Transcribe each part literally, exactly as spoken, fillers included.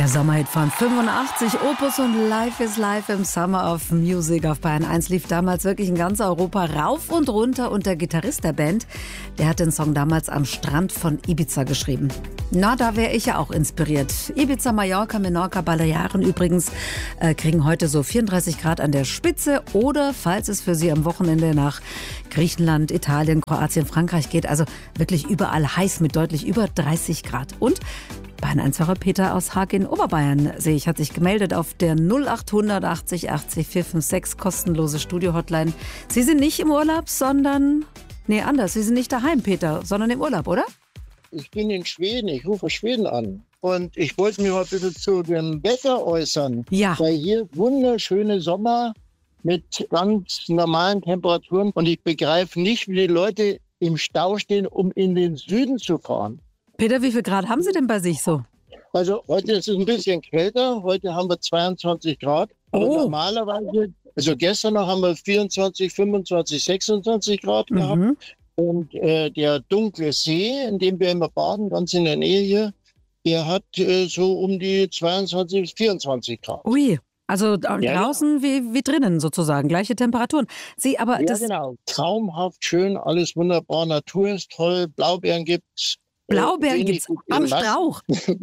Der Sommerhit von fünfundachtzig, Opus und Life is Life im Summer of Music auf Bayern eins lief damals wirklich in ganz Europa rauf und runter und der Gitarrist der Band, der hat den Song damals am Strand von Ibiza geschrieben. Na, da wäre ich ja auch inspiriert. Ibiza, Mallorca, Menorca, Balearen übrigens äh, kriegen heute so vierunddreißig Grad an der Spitze oder falls es für Sie am Wochenende nach Griechenland, Italien, Kroatien, Frankreich geht, also wirklich überall heiß mit deutlich über dreißig Grad. Und Bayern eins-Fahrer Peter aus Haag in Oberbayern, sehe ich, hat sich gemeldet auf der null achthundert achtzig achtzig vier fünf sechs kostenlose Studio-Hotline. Sie sind nicht im Urlaub, sondern, nee, anders, Sie sind nicht daheim, Peter, sondern im Urlaub, oder? Ich bin in Schweden, ich rufe Schweden an. Und ich wollte mich mal ein bisschen zu dem Wetter äußern. Ja. Weil hier wunderschöne Sommer mit ganz normalen Temperaturen. Und ich begreife nicht, wie die Leute im Stau stehen, um in den Süden zu fahren. Peter, wie viel Grad haben Sie denn bei sich so? Also heute ist es ein bisschen kälter. Heute haben wir zweiundzwanzig Grad. Aber Oh. normalerweise, also gestern noch haben wir vierundzwanzig, fünfundzwanzig, sechsundzwanzig Grad gehabt. Mhm. Und äh, der dunkle See, in dem wir immer baden, ganz in der Nähe hier, der hat äh, so um die zweiundzwanzig bis vierundzwanzig Grad. Ui, also da- Ja, draußen wie, wie drinnen sozusagen, gleiche Temperaturen. Sie, aber Ja, das genau. Traumhaft schön, alles wunderbar. Natur ist toll, Blaubeeren gibt's. äh, Blaubeeren wenig gibt's am was. Strauch.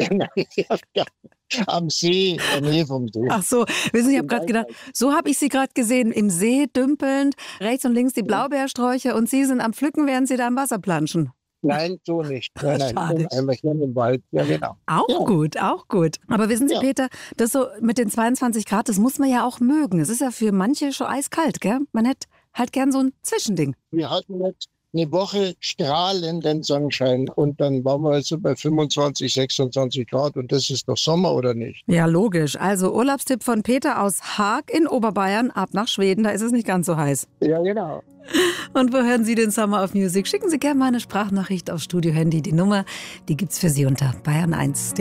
Ja, ja. Am See, in der Nähe vom See. Ach so, wissen Sie, ich habe Im gerade gedacht, Wald. so habe ich Sie gerade gesehen, im See dümpelnd, rechts und links die Blaubeersträuche und Sie sind am Pflücken, während Sie da im Wasser planschen. Nein, so nicht. Nein, nein, Schade. einmal hier im Wald. Ja, genau. Auch Ja. gut, auch gut. Aber wissen Sie, Ja. Peter, das so mit den zweiundzwanzig Grad, das muss man ja auch mögen. Es ist ja für manche schon eiskalt, gell? Man hätte halt gern so ein Zwischending. Wir hatten jetzt eine Woche strahlenden Sonnenschein und dann waren wir also bei fünfundzwanzig, sechsundzwanzig Grad und das ist doch Sommer, oder nicht? Ja, logisch. Also Urlaubstipp von Peter aus Haag in Oberbayern, ab nach Schweden, da ist es nicht ganz so heiß. Ja, genau. Und wo hören Sie den Summer of Music? Schicken Sie gerne mal eine Sprachnachricht aufs Studio-Handy. Die Nummer, die gibt's für Sie unter Bayern eins.